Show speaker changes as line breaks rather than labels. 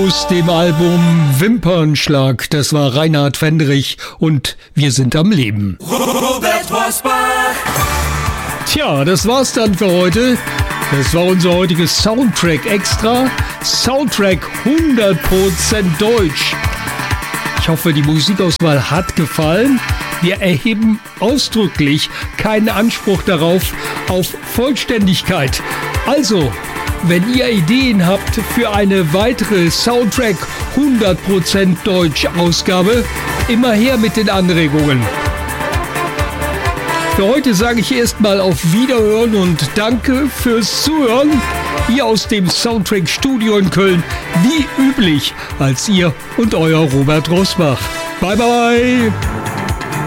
aus dem Album Wimpernschlag. Das war Reinhard Fendrich und Wir sind am Leben.
Robert Rosbach.
Tja, das war's dann für heute. Das war unser heutiges Soundtrack Extra. Soundtrack 100% Deutsch. Ich hoffe, die Musikauswahl hat gefallen. Wir erheben ausdrücklich keinen Anspruch darauf, auf Vollständigkeit. Also, wenn ihr Ideen habt für eine weitere Soundtrack 100% Deutsch Ausgabe, immer her mit den Anregungen. Für heute sage ich erstmal auf Wiederhören und danke fürs Zuhören. Hier aus dem Soundtrack Studio in Köln, wie üblich, als ihr und euer Robert Rosbach. Bye bye!